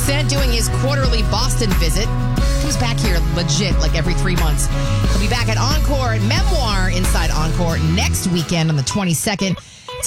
50 Cent doing his quarterly Boston visit. Comes back here legit like every 3 months. He'll be back at Encore at Memoir inside Encore next weekend on the 22nd.